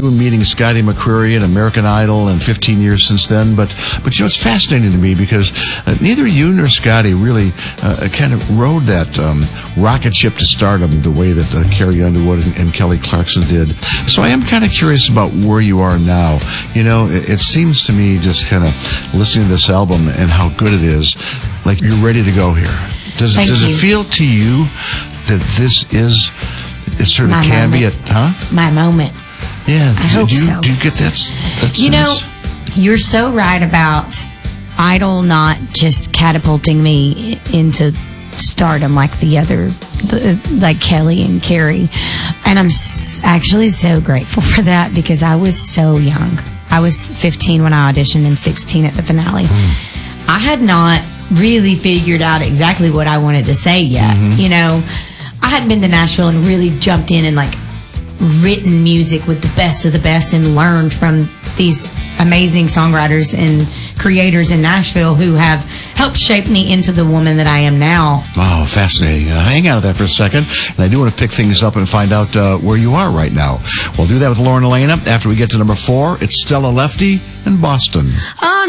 meeting Scotty McCreery and American Idol and 15 years since then. But it's fascinating to me because neither you nor Scotty really kind of rode that rocket ship to stardom the way that Carrie Underwood and Kelly Clarkson did. So I am kind of curious about where you are now. It seems to me, just kind of listening to this album and how good it is, like you're ready to go here. Does it feel to you that this is sort of can be my moment? Yeah, I hope so. Do you get that sense? You're so right about Idol not just catapulting me into stardom like the other, like Kelly and Carrie. And I'm actually so grateful for that because I was so young. I was 15 when I auditioned and 16 at the finale. I had not really figured out exactly what I wanted to say yet. I hadn't been to Nashville and really jumped in and written music with the best of the best and learned from these amazing songwriters and creators in Nashville who have helped shape me into the woman that I am now. Oh, fascinating. Hang out with that for a second. And I do want to pick things up and find out where you are right now. We'll do that with Lauren Alaina after we get to number 4. It's Stella Lefty in Boston.